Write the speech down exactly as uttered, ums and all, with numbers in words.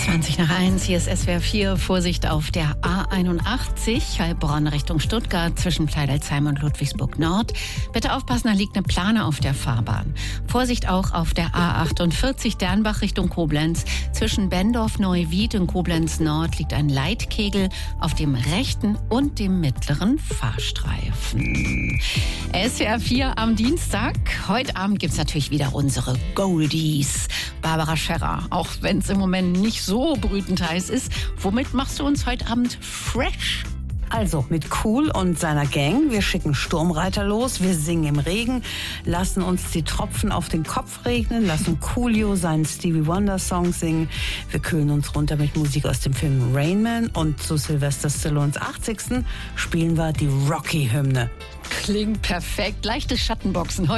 zwanzig nach eins, hier ist S W R vier. Vorsicht auf der A einundachtzig, Heilbronn Richtung Stuttgart, zwischen Kleidelsheim und Ludwigsburg Nord. Bitte aufpassen, da liegt eine Plane auf der Fahrbahn. Vorsicht auch auf der A achtundvierzig, Dernbach Richtung Koblenz. Zwischen Bendorf-Neuwied und Koblenz Nord liegt ein Leitkegel auf dem rechten und dem mittleren Fahrstreifen. S W R vier am Dienstag. Heute Abend gibt's natürlich wieder unsere Goldies. Barbara Scherrer, auch wenn es im Moment nicht so brütend heiß ist. Womit machst du uns heute Abend fresh? Also mit Cool und seiner Gang. Wir schicken Sturmreiter los, wir singen im Regen, lassen uns die Tropfen auf den Kopf regnen, lassen Coolio seinen Stevie Wonder Song singen. Wir kühlen uns runter mit Musik aus dem Film Rain Man und zu Sylvester Stallones achtzigsten spielen wir die Rocky-Hymne. Klingt perfekt. Leichtes Schattenboxen heute.